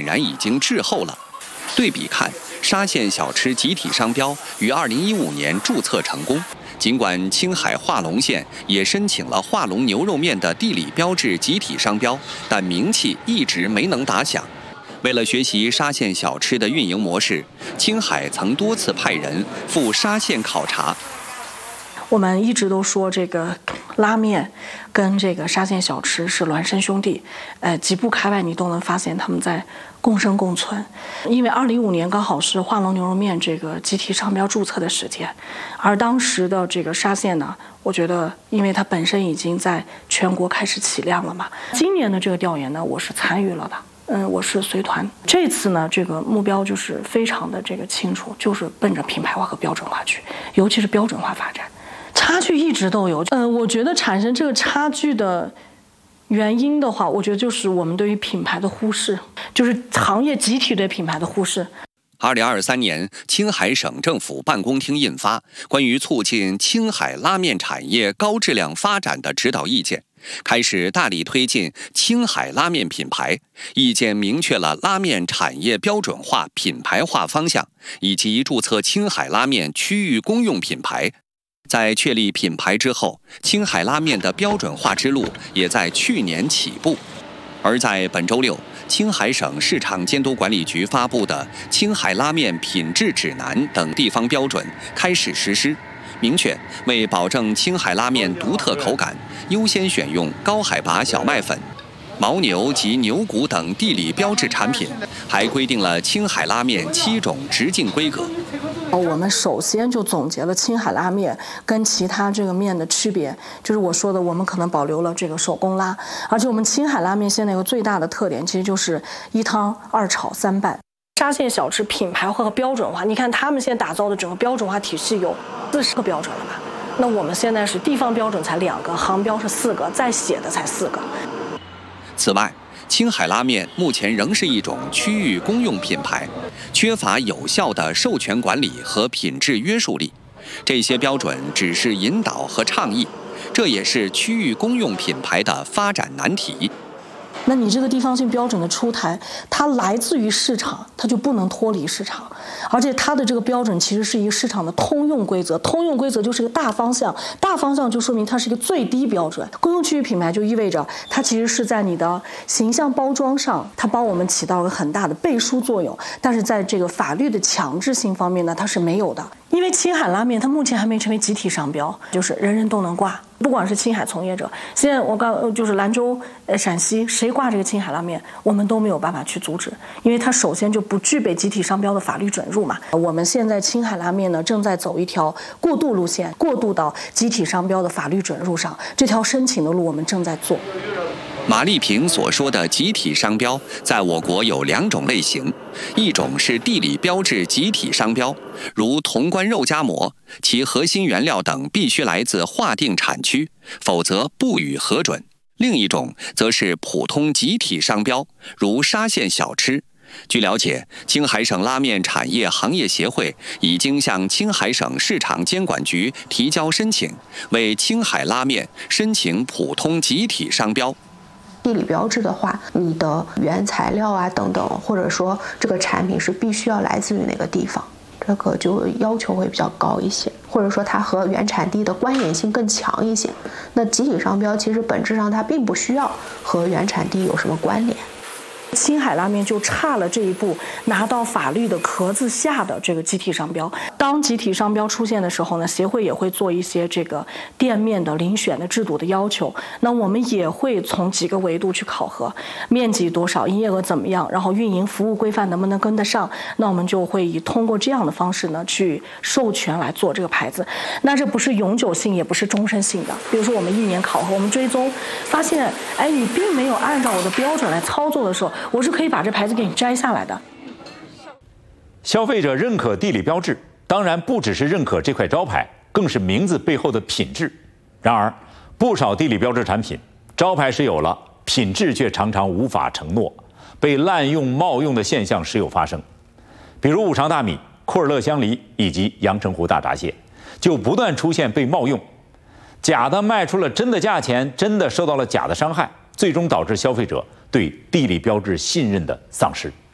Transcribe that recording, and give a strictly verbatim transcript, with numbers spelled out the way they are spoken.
然已经滞后了。对比看，沙县小吃集体商标于二零一五年注册成功。尽管青海化隆县也申请了化隆牛肉面的地理标志集体商标，但名气一直没能打响。为了学习沙县小吃的运营模式，青海曾多次派人赴沙县考察。 我们一直都说这个拉面跟这个沙县小吃是孪生兄弟，呃，几步开外你都能发现他们在共生共存。因为二零一五年刚好是化隆牛肉面这个集体商标注册的时间，而当时的这个沙县呢，我觉得因为它本身已经在全国开始起量了嘛。今年的这个调研呢，我是参与了的。嗯，我是随团。这次呢，这个目标就是非常的这个清楚，就是奔着品牌化和标准化去，尤其是标准化发展。差距一直都有。呃，我觉得产生这个差距的原因的话，我觉得就是我们对于品牌的忽视，就是行业集体对品牌的忽视。 二零二三年，青海省政府办公厅印发《关于促进青海拉面产业高质量发展的指导意见》，开始大力推进青海拉面品牌。意见明确了拉面产业标准化、品牌化方向，以及注册青海拉面区域公用品牌。在确立品牌之后，青海拉面的标准化之路也在去年起步。而在本周六，青海省市场监督管理局发布的《青海拉面品质指南》等地方标准开始实施，明确为保证青海拉面独特口感，优先选用高海拔小麦粉、牦牛及牛骨等地理标志产品，还规定了青海拉面七种直径规格。 我们首先就总结了青海拉面跟其他这个面的区别，就是我说的，我们可能保留了这个手工拉，而且我们青海拉面现在有个最大的特点，其实就是一汤二炒三拌。沙县小吃品牌化和标准化，你看他们现在打造的整个标准化体系有四十个标准了吧？那我们现在是地方标准才两个，行标是四个，再写的才四个。 此外，青海拉面目前仍是一种区域公用品牌，缺乏有效的授权管理和品质约束力。这些标准只是引导和倡议，这也是区域公用品牌的发展难题。 那你这个地方性标准的出台，它来自于市场，它就不能脱离市场，而且它的这个标准其实是一个市场的通用规则，通用规则就是一个大方向，大方向就说明它是一个最低标准。公用区域品牌就意味着它其实是在你的形象包装上，它帮我们起到了很大的背书作用，但是在这个法律的强制性方面呢，它是没有的。因为青海拉面它目前还没成为集体商标，就是人人都能挂，不管是青海从业者，现在我刚就是兰州、呃陕西谁挂这个青海拉面，我们都没有办法去阻止，因为它首先就不具备集体商标的法律准入嘛。我们现在青海拉面呢正在走一条过渡路线，过渡到集体商标的法律准入上，这条申请的路我们正在做。 马丽萍所说的集体商标，在我国有两种类型，一种是地理标志集体商标，如潼关肉夹馍，其核心原料等必须来自划定产区，否则不予核准；另一种则是普通集体商标，如沙县小吃。据了解，青海省拉面产业行业协会已经向青海省市场监管局提交申请，为青海拉面申请普通集体商标。 地理标志的话，你的原材料啊等等，或者说这个产品是必须要来自于哪个地方，这个就要求会比较高一些，或者说它和原产地的关联性更强一些。那集体商标其实本质上它并不需要和原产地有什么关联。 青海拉面就差了这一步，拿到法律的壳子下的这个集体商标。当集体商标出现的时候呢，协会也会做一些这个店面的遴选的制度的要求。那我们也会从几个维度去考核，面积多少，营业额怎么样，然后运营服务规范能不能跟得上。那我们就会以通过这样的方式呢，去授权来做这个牌子。那这不是永久性，也不是终身性的。比如说我们一年考核，我们追踪发现，哎，你并没有按照我的标准来操作的时候，我是可以把这牌子给你摘下来的。 消费者认可地理标志，当然不只是认可这块招牌，更是名字背后的品质。然而，不少地理标志产品招牌是有了，品质却常常无法承诺，被滥用冒用的现象时有发生。比如五常大米、库尔勒香梨以及阳澄湖大闸蟹，就不断出现被冒用，假的卖出了真的价钱，真的受到了假的伤害，最终导致消费者对地理标志信任的丧失。